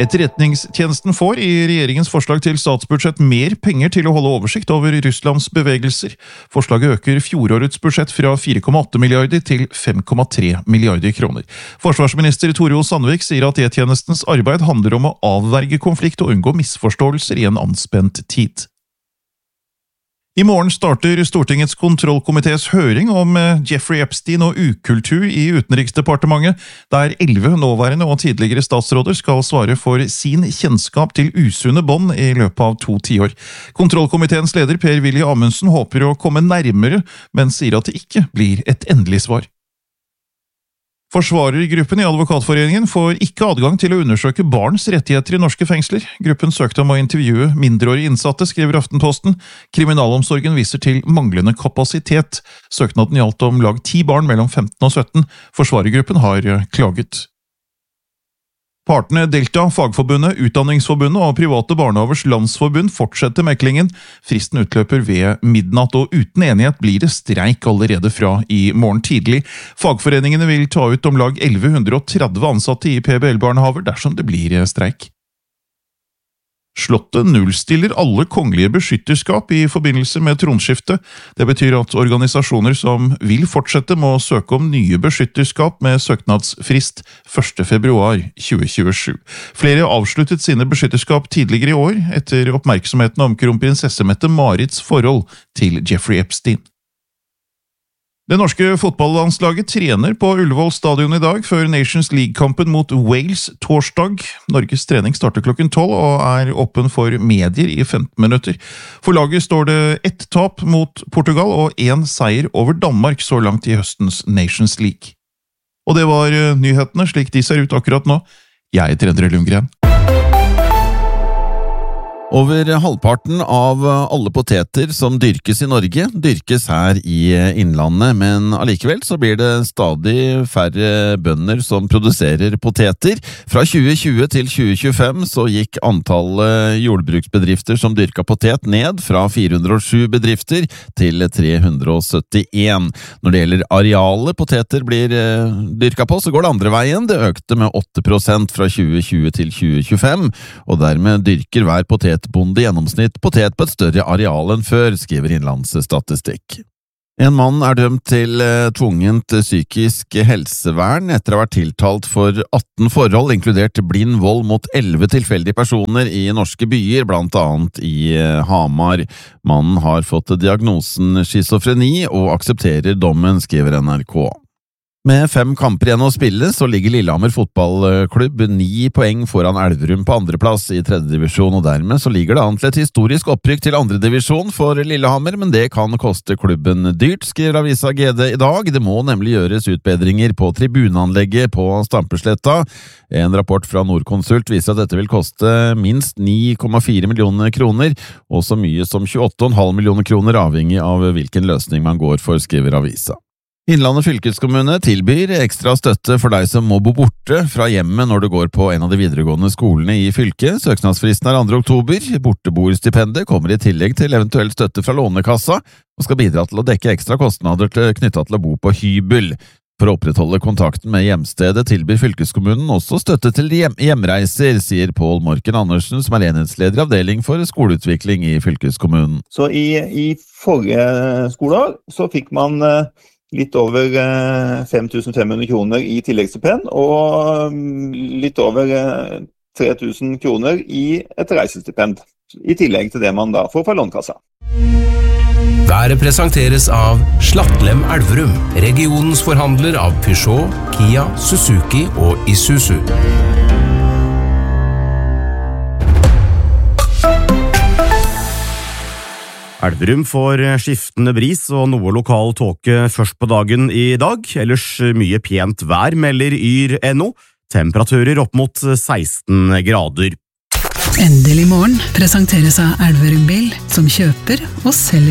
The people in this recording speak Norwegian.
Etterretningstjenesten får i regjeringens forslag til statsbudsjett mer penger til å holde oversikt over Russlands bevegelser. Forslaget øker fjorårets budsjett fra 4,8 milliarder til 5,3 milliarder kroner. Forsvarsminister Torjol Sandvik sier at E-tjenestens arbeid handler om å avverge konflikt og unngå misforståelser i en anspent tid. I morgen starter Stortingets kontrollkomités høring om Jeffrey Epstein og ukultur i Utenriksdepartementet, der 11 nåværende og tidligere statsråder skal svare for sin kjennskap til usunne bånd i løpet av 2 tiår. Kontrollkomiteens leder Per-Willy Amundsen håper å komme nærmere, men sier at det ikke blir et endelig svar. Forsvarergruppen i Advokatforeningen får ikke adgang til å undersøke barns rettigheter i norske fengsler. Gruppen søkte om å intervjue mindreårige innsatte, skriver Aftenposten. Kriminalomsorgen viser til manglende kapasitet. Søknaden gjaldt om lag 10 barn mellom 15 og 17. Forsvarergruppen har klaget. Partene Delta, Fagforbundet, Utdanningsforbundet og Private Barnehavers Landsforbund fortsetter meklingen. Fristen utløper ved midnatt, og uten enighet blir det streik allerede fra i morgen tidlig. Fagforeningene vil ta ut om lag 1130 ansatte i PBL-barnehaver dersom det blir streik. Slottet nullstiller alle kongelige beskytterskap i forbindelse med tronskiftet. Det betyr at organisasjoner som vil fortsette må søke om nye beskytterskap med søknadsfrist 1. februar 2027. Flere avsluttet sine beskytterskap tidligere i år, etter oppmerksomheten om kronprinsesse Mette-Marits forhold til Jeffrey Epstein. Det norske fotballandslaget trener på Ullevål stadion i dag før Nations League-kampen mot Wales torsdag. Norges trening starter klokken 12 og er åpen for medier i 15 minutter. For laget står det 1 tap mot Portugal og 1 seier over Danmark så langt i høstens Nations League. Og det var nyhetene slik de ser ut akkurat nå. Jeg heter Endre Lundgren. Over halvparten av alle poteter som dyrkes i Norge, dyrkes her i innlandet, men allikevel så blir det stadig færre bønder som produserer poteter. Fra 2020 til 2025 så gikk antallet jordbruksbedrifter som dyrka potet ned fra 407 bedrifter til 371. Når det gjelder arealet poteter blir dyrka på, så går det andre veien. Det økte med 8% fra 2020 til 2025, og dermed dyrker hver potetbonde i gjennomsnitt potet på et større areal enn før, skriver Innlandsstatistikk. En mann er dømt til tvungent psykisk helsevern etter å ha vært tiltalt for 18 forhold, inkludert blind vold mot 11 tilfeldige personer i norske byer, blant annet i Hamar. Mannen har fått diagnosen schizofreni og aksepterer dommen, skriver NRK. Med 5 kamper igjen å spille, så ligger Lillehammer fotballklubb 9 poeng foran Elverum på andreplass i 3. divisjon, og dermed så ligger det an til et historisk opprykk til 2. divisjon for Lillehammer, men det kan koste klubben dyrt, skriver avisa GD i dag. Det må nemlig gjøres utbedringer på tribuneanlegget på Stampesletta. En rapport fra Nordkonsult viser at dette vil koste minst 9,4 millioner kroner, og så mye som 28,5 millioner kroner avhengig av hvilken løsning man går for, skriver avisa. Innlandet fylkeskommune tilbyr ekstra støtte for deg som må bo borte fra hjemmet når du går på en av de videregående skolene i fylket. Søknadsfristen er 2. oktober. Borteboerstipendet kommer i tillegg til eventuell støtte fra Lånekassa og skal bidra til å dekke ekstra kostnader knyttet til å bo på hybel. For å opprettholde kontakten med hjemstedet tilbyr fylkeskommunen også støtte til hjemreiser, sier Pål Morken Andersen, som er enhetsleder i avdeling for skoleutvikling i fylkeskommunen. Så i forrige skoleår så fikk man litt over 5.500 kroner i tilleggsstipend og litt over 3.000 kroner i et reisestipend, i tillegg til det man da får fra Lånekassa. Været presenteres av Slattlem Elverum, regionens forhandler av Peugeot, Kia, Suzuki og Isuzu. Elverum får skiftende bris og noe lokal tåke først på dagen i dag, ellers mye pent vær, melder Yr.no. Temperaturer opp mot 16 grader. Endelig morgen presenteres av Elverum Bil, som kjøper og selger